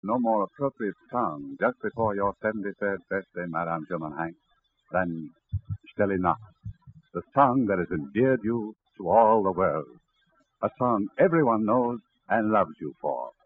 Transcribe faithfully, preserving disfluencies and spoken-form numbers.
no more appropriate song just before your seventy-third birthday, Madame Germain, than Stille Nacht, the song that has endeared you to all the world, a song everyone knows and loves you for.